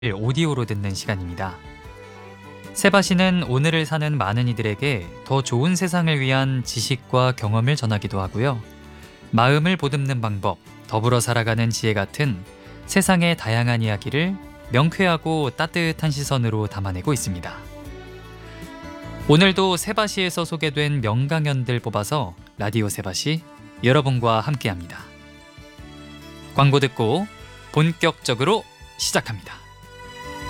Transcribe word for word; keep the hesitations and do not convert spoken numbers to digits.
오디오로 듣는 시간입니다. 세바시는 오늘을 사는 많은 이들에게 더 좋은 세상을 위한 지식과 경험을 전하기도 하고요. 마음을 보듬는 방법, 더불어 살아가는 지혜 같은 세상의 다양한 이야기를 명쾌하고 따뜻한 시선으로 담아내고 있습니다. 오늘도 세바시에서 소개된 명강연들 뽑아서 라디오 세바시 여러분과 함께합니다. 광고 듣고 본격적으로 시작합니다.